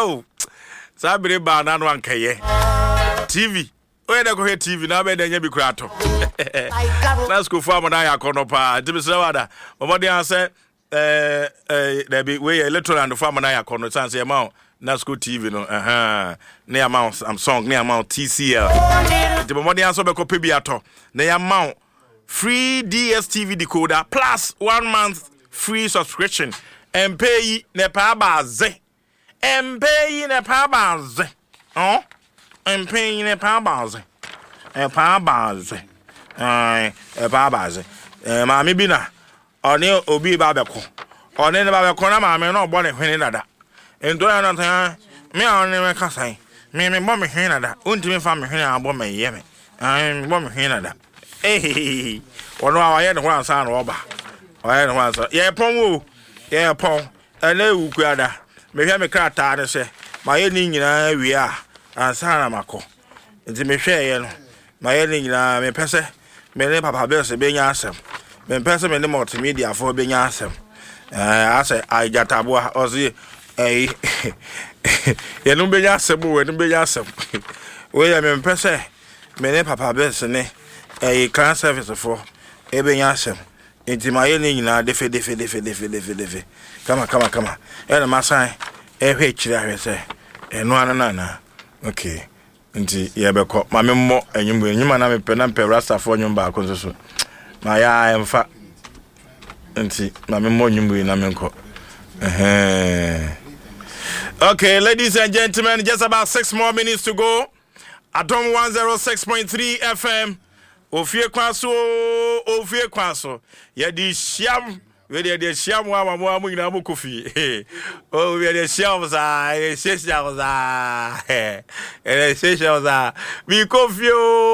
Oh, Sabri Banan one kaye. TV. Where they go here TV now? Be denye bikrato. Let's go for Manaya Konopa. Timisawada. What they answer? There be way electoral and the farmer Manaya Kono. Sans the amount. Let's go TV no. Near amount. I'm song near amount TCL. The moment they answer be copy biato. Near amount free DSTV decoder plus 1 month free subscription. And pay ne pa baze. And pay ne pa baze. Oh. I'm paying a power bars. A power bars. A power bars. Mammy Bina. Or near Obi Babako. Or then about a corner, mamma, no bonnet when another. And do I not me on never can me bomb Canada. Won't me from here, bomb me, yemmy. I'm bomb Canada. Eh, or no, I had one son, Robber. I had one son. Yeah, Pong. Yeah, Pong. And they will gather. Maybe I'm a cat, I say. My ending we are. Ansana mako nti me hwe ye no ma ye nyina me pese me ne papa bese be nya asem me pese me ne multimedia fo be nya asem ase ajataboa ozi ye no be nya asem we no be nya asem we ya me pese me ne papa bese ne can service fo e be nya asem nti ma ye nyina defe kama e na masan e hwe kire ahwe se eno anana. Okay. Nti yebeko mame mo enyuma na mepe na mpe rastafo nyumba akonso so. Ma ya emfa. Nti mame mo nyumbu na menko. Okay, ladies and gentlemen, just about 6 more minutes to go. Atom 106.3 FM. Ofie kwaso. Yedi shiam. We dey sham wa mo nyina mo kofi. Oh, we dey sham za, shesha za. Mi kofi o.